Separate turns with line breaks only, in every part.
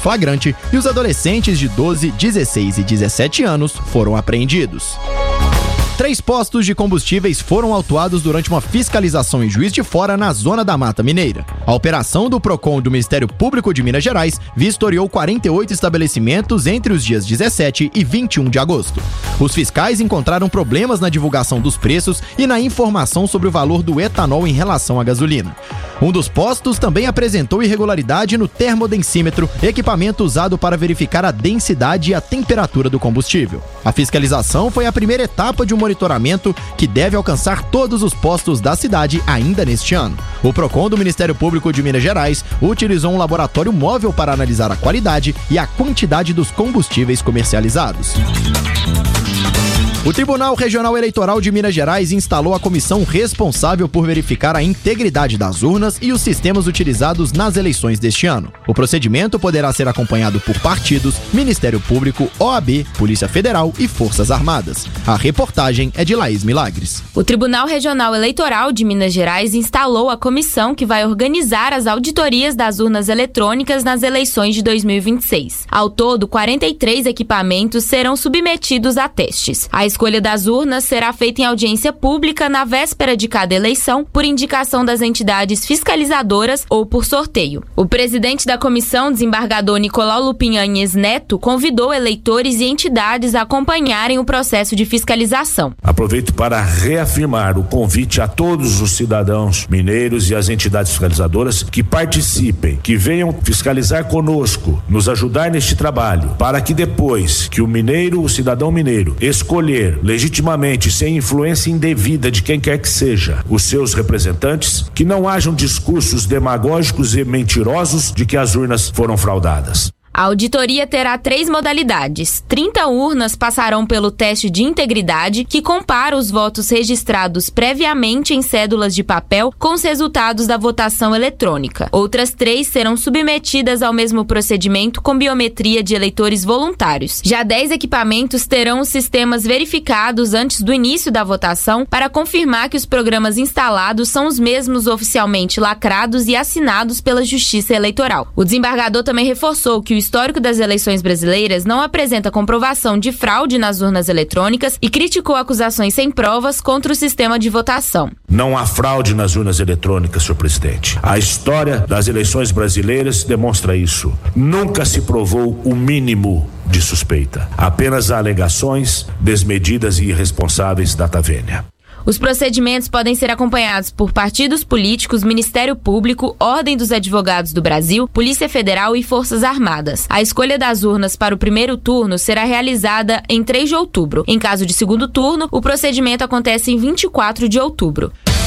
flagrante e os adolescentes de 12, 16 e 17 anos foram apreendidos. 3 postos de combustíveis foram autuados durante uma fiscalização em Juiz de Fora, na zona da Mata Mineira. A operação do PROCON do Ministério Público de Minas Gerais vistoriou 48 estabelecimentos entre os dias 17 e 21 de agosto. Os fiscais encontraram problemas na divulgação dos preços e na informação sobre o valor do etanol em relação à gasolina. Um dos postos também apresentou irregularidade no termodensímetro, equipamento usado para verificar a densidade e a temperatura do combustível. A fiscalização foi a primeira etapa de um monitoramento que deve alcançar todos os postos da cidade ainda neste ano. O PROCON do Ministério Público de Minas Gerais utilizou um laboratório móvel para analisar a qualidade e a quantidade dos combustíveis comercializados. O Tribunal Regional Eleitoral de Minas Gerais instalou a comissão responsável por verificar a integridade das urnas e os sistemas utilizados nas eleições deste ano. O procedimento poderá ser acompanhado por partidos, Ministério Público, OAB, Polícia Federal e Forças Armadas. A reportagem é de Laís Milagres.
O Tribunal Regional Eleitoral de Minas Gerais instalou a comissão que vai organizar as auditorias das urnas eletrônicas nas eleições de 2026. Ao todo, 43 equipamentos serão submetidos a testes. A escolha das urnas será feita em audiência pública na véspera de cada eleição, por indicação das entidades fiscalizadoras ou por sorteio. O presidente da comissão, desembargador Nicolau Lupinhanhes Neto, convidou eleitores e entidades a acompanharem o processo de fiscalização.
Aproveito para reafirmar o convite a todos os cidadãos mineiros e as entidades fiscalizadoras que participem, que venham fiscalizar conosco, nos ajudar neste trabalho, para que depois que o cidadão mineiro escolher legitimamente, sem influência indevida de quem quer que seja, os seus representantes, que não hajam discursos demagógicos e mentirosos de que as urnas foram fraudadas.
A auditoria terá 3 modalidades. 30 urnas passarão pelo teste de integridade, que compara os votos registrados previamente em cédulas de papel com os resultados da votação eletrônica. Outras 3 serão submetidas ao mesmo procedimento com biometria de eleitores voluntários. Já 10 equipamentos terão os sistemas verificados antes do início da votação para confirmar que os programas instalados são os mesmos oficialmente lacrados e assinados pela Justiça Eleitoral. O desembargador também reforçou que o histórico das eleições brasileiras não apresenta comprovação de fraude nas urnas eletrônicas e criticou acusações sem provas contra o sistema de votação.
Não há fraude nas urnas eletrônicas, senhor presidente. A história das eleições brasileiras demonstra isso. Nunca se provou o mínimo de suspeita. Apenas alegações desmedidas e irresponsáveis da Tavênia.
Os procedimentos podem ser acompanhados por partidos políticos, Ministério Público, Ordem dos Advogados do Brasil, Polícia Federal e Forças Armadas. A escolha das urnas para o primeiro turno será realizada em 3 de outubro. Em caso de segundo turno, o procedimento acontece em 24 de outubro.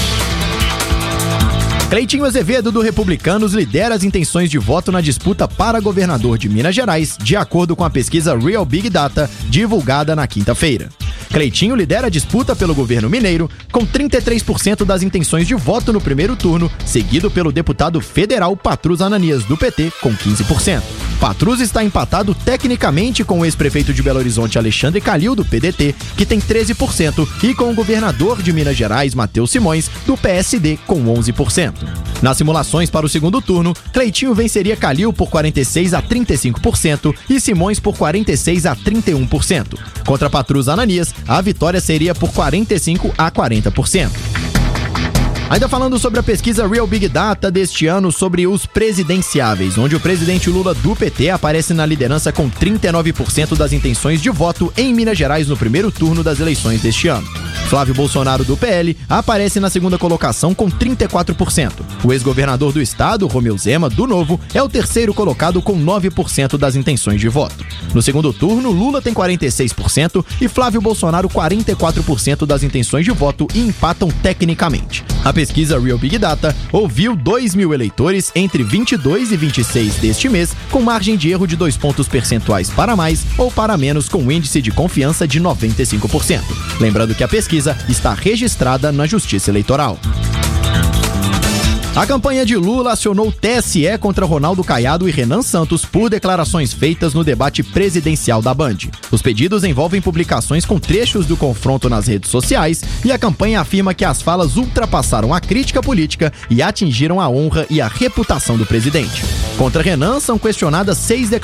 Cleitinho Azevedo, do Republicanos, lidera as intenções de voto na disputa para governador de Minas Gerais, de acordo com a pesquisa Real Big Data, divulgada na quinta-feira. Cleitinho lidera a disputa pelo governo mineiro, com 33% das intenções de voto no primeiro turno, seguido pelo deputado federal Patrus Ananias, do PT, com 15%. Patrus está empatado tecnicamente com o ex-prefeito de Belo Horizonte, Alexandre Calil, do PDT, que tem 13%, e com o governador de Minas Gerais, Matheus Simões, do PSD, com 11%. Nas simulações para o segundo turno, Cleitinho venceria Calil por 46% a 35% e Simões por 46% a 31%. Contra Patrus Ananias, a vitória seria por 45% a 40%. Ainda falando sobre a pesquisa Real Big Data deste ano sobre os presidenciáveis, onde o presidente Lula do PT aparece na liderança com 39% das intenções de voto em Minas Gerais no primeiro turno das eleições deste ano. Flávio Bolsonaro do PL aparece na segunda colocação com 34%. O ex-governador do estado, Romeu Zema, do Novo, é o terceiro colocado com 9% das intenções de voto. No segundo turno, Lula tem 46% e Flávio Bolsonaro 44% das intenções de voto e empatam tecnicamente. A pesquisa Real Big Data ouviu 2.000 eleitores entre 22 e 26 deste mês, com margem de erro de 2 pontos percentuais para mais ou para menos, com índice de confiança de 95%. Lembrando que a pesquisa está registrada na Justiça Eleitoral. A campanha de Lula acionou o TSE contra Ronaldo Caiado e Renan Santos por declarações feitas no debate presidencial da Band. Os pedidos envolvem publicações com trechos do confronto nas redes sociais e a campanha afirma que as falas ultrapassaram a crítica política e atingiram a honra e a reputação do presidente. Contra Renan são questionadas 6 declarações